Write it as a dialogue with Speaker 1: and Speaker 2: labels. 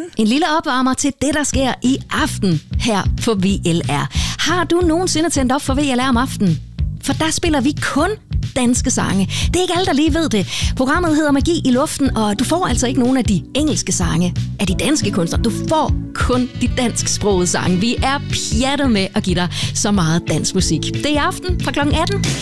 Speaker 1: En lille opvarmer til det, der sker i aften her på VLR. Har du nogensinde tændt op for VLR om aftenen? For der spiller vi kun danske sange. Det er ikke alle, der lige ved det. Programmet hedder Magi i luften, og du får altså ikke nogen af de engelske sange af de danske kunstnere. Du får kun de dansksprogede sange. Vi er pjattet med at give dig så meget dansk musik. Det er i aften fra kl. 18.